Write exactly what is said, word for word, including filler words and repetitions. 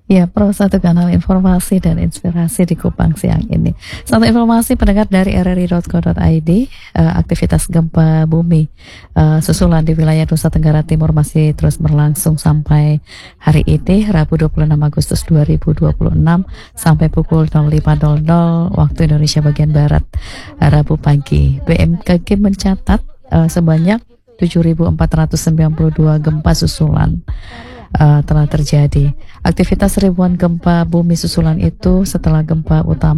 Ya, Pro, satu kanal informasi dan inspirasi di Kupang siang ini. Satu informasi pendengar dari r r i titik co titik i d, uh, aktivitas gempa bumi uh, susulan di wilayah Nusa Tenggara Timur masih terus berlangsung sampai hari ini, Rabu dua puluh enam Agustus dua ribu dua puluh enam sampai pukul nol lima nol nol waktu Indonesia bagian Barat, uh, Rabu pagi. B M K G mencatat uh, sebanyak tujuh ribu empat ratus sembilan puluh dua gempa susulan Uh, telah terjadi. Aktivitas ribuan gempa bumi susulan itu setelah gempa utama